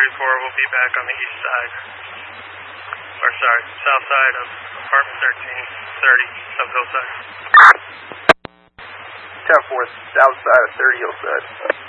34 will be back on the east side. Or sorry, south side of apartment 1330 of Hillside. 10-4, south side of 30 Hillside.